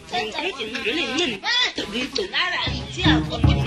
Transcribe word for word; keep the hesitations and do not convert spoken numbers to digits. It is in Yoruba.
你可以进入里门，就可以走哪来？只要我。